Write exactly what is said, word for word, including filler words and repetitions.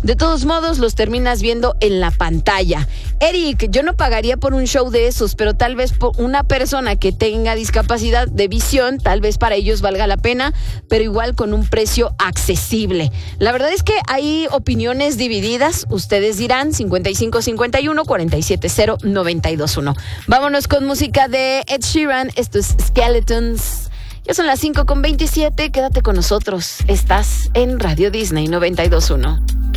De todos modos, los terminas viendo en la pantalla. Eric, yo no pagaría por un show de esos, pero tal vez por una persona que tenga discapacidad de visión, tal vez para ellos valga la pena, pero igual con un precio accesible. La verdad es que hay opiniones divididas. Ustedes dirán cincuenta y cinco cincuenta y uno cuarenta y siete cero noventa y dos uno. Vámonos con música de Ed Sheeran. Esto es Skeletons. Ya son las cinco con veintisiete. Quédate con nosotros. Estás en Radio Disney noventa y dos uno.